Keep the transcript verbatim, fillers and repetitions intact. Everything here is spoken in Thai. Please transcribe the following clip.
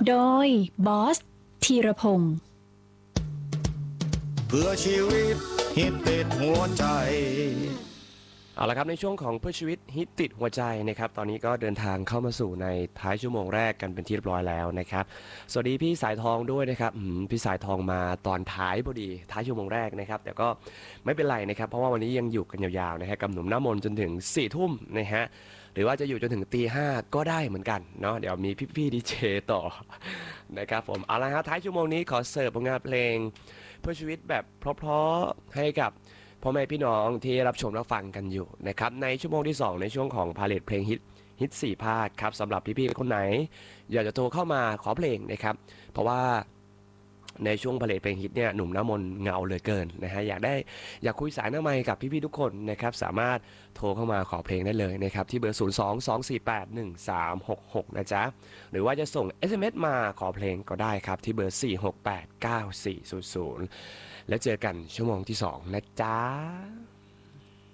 โดยบอสธีรพงศ์เพื่อชีวิตฮิตติดหัวใจเอาละครับในช่วงของเพื่อชีวิตฮิตติดหัวใจนะครับตอนนี้ก็เดินทางเข้ามาสู่ในท้ายชั่วโมงแรกกันเป็นที่เรียบร้อยแล้วนะครับสวัสดีพี่สายทองด้วยนะครับพี่สายทองมาตอนท้ายพอดีท้ายชั่วโมงแรกนะครับแต่ก็ไม่เป็นไรนะครับเพราะว่าวันนี้ยังอยู่กันยาวๆนะฮะกับหนุ่มหน้ามนจนถึงสี่ทุ่มนะฮะหรือว่าจะอยู่จนถึงตีห้าก็ได้เหมือนกันเนาะเดี๋ยวมีพี่ๆดีเจต่อนะครับผมเอาละฮะท้ายชั่วโมงนี้ขอเสิร์ฟผลงานเพลงเพื่อชีวิตแบบเพราะๆให้กับพ่อแม่พี่น้องที่รับชมรับฟังกันอยู่นะครับในชั่วโมงที่สองในช่วงของพาเลทเพลงฮิตฮิตสี่ภาคครับสำหรับพี่ๆคนไหนอยากจะโทรเข้ามาขอเพลงนะครับเพราะว่าในช่วงพาเลทเพลงฮิตเนี่ยหนุ่มน้ำมนต์เงาเหลือเกินนะฮะอยากได้อยากคุยสายหน้าไมค์กับพี่ๆทุกคนนะครับสามารถโทรเข้ามาขอเพลงได้เลยนะครับที่เบอร์ศูนย์ สอง สอง สี่ แปด หนึ่ง สาม หก หกนะจ๊ะหรือว่าจะส่ง เอส เอ็ม เอส มาขอเพลงก็ได้ครับที่เบอร์สี่ หก แปด เก้า สี่ ศูนย์ ศูนย์แล้วเจอกันชั่วโมงที่สองนะจ๊ะ